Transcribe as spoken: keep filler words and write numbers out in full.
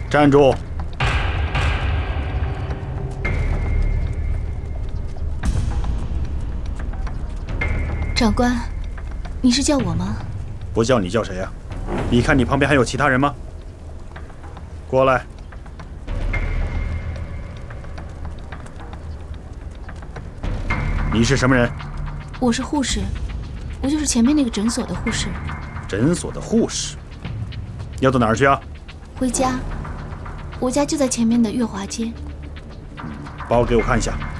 站住！ 长官，你是叫我吗？ 不叫你叫谁呀？你看你旁边还有其他人吗？过来。你是什么人？ 我是护士，我就是前面那个诊所的护士。 诊所的护士？要到哪儿去啊？ 回家，我家就在前面的月华街。 包给我看一下。